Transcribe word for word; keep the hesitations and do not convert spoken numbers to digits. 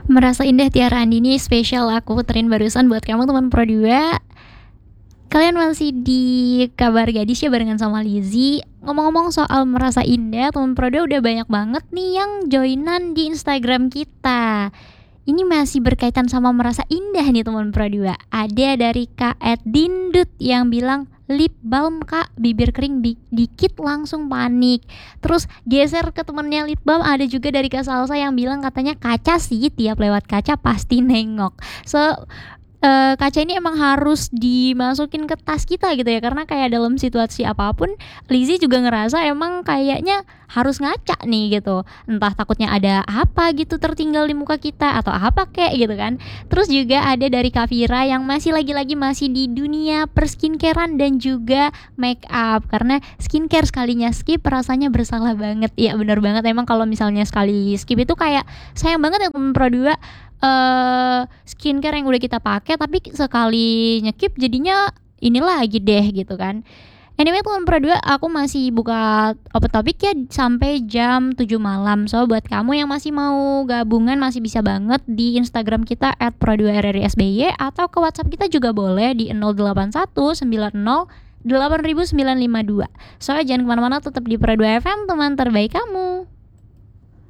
Merasa Indah Tiara Andini spesial aku puterin barusan buat kamu teman Pro dua. Kalian masih di Kabar Gadis ya barengan sama Lizzy. Ngomong-ngomong soal merasa indah, teman Pro dua udah banyak banget nih yang joinan di Instagram kita. Ini masih berkaitan sama merasa indah nih teman Pro dua. Ada dari Kak Edindut yang bilang lip balm kak, bibir kering bi- dikit langsung panik. Terus geser ke temennya lip balm, ada juga dari Kak Salsa yang bilang katanya kaca sih, tiap lewat kaca pasti nengok. So eh, kaca ini emang harus dimasukin ke tas kita gitu ya, karena kayak dalam situasi apapun Lizzy juga ngerasa emang kayaknya harus ngaca nih gitu, entah takutnya ada apa gitu tertinggal di muka kita atau apa kayak gitu kan. Terus juga ada dari Kak Vira yang masih lagi-lagi masih di dunia perskincarean dan juga make up, karena skincare sekalinya skip rasanya bersalah banget. Iya bener banget, emang kalau misalnya sekali skip itu kayak sayang banget ya temen Pro dua. eh skincare yang udah kita pakai tapi sekali nyekip jadinya ini lagi deh gitu kan. Anyway teman Pro dua, aku masih buka open topik ya sampai jam tujuh malam. So buat kamu yang masih mau gabungan masih bisa banget di Instagram kita et pro dua r r i s b y atau ke WhatsApp kita juga boleh di nol delapan satu sembilan nol delapan sembilan lima dua. So jangan kemana-mana, tetap di Pro dua F M, teman terbaik kamu.